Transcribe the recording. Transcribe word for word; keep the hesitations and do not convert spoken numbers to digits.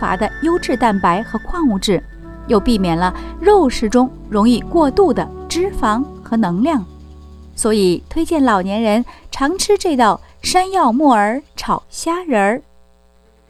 乏的优质蛋白和矿物质，又避免了肉食中容易过度的脂肪和能量。所以推荐老年人常吃这道山药木耳炒虾仁儿。